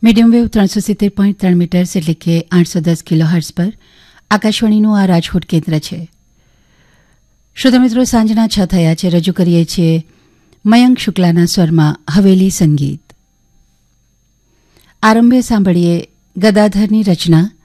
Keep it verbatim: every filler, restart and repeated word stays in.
Medium wave ત્રણસો સિત્તેર point ત્રણ મીટર્સ એટલે કે આઠસો દસ કિલો હર્ટ્ઝ પર આકાશવાણીનું આ રાજકોટ કેન્દ્ર છે. શ્રોતા મિત્રો, સાંજના છ થયા છે. રજૂ કરીએ છીએ મયંક શુક્લાના સ્વરમાં હવેલી સંગીત. આરંભે સાંભળીએ ગદાધરની રચના